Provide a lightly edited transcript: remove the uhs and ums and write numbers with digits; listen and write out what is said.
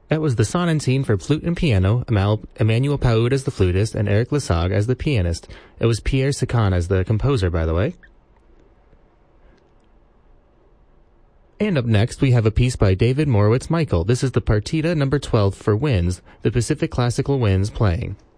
That was the sonatine for flute and piano, Emmanuel Paoud as the flutist, and Eric Lesage as the pianist. It was Pierre Sacan as the composer, by the way. And up next, we have a piece by David Morowitz-Michael. This is the Partita number 12 for winds, the Pacific Classical Winds playing.